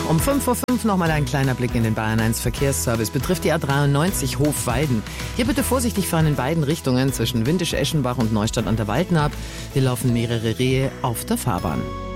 Um 5:05 Uhr nochmal ein kleiner Blick in den Bayern 1 Verkehrsservice. Betrifft die A93 Hofweiden. Hier bitte vorsichtig fahren in beiden Richtungen zwischen Windisch-Eschenbach und Neustadt an der Waldnaab. Hier laufen mehrere Rehe auf der Fahrbahn.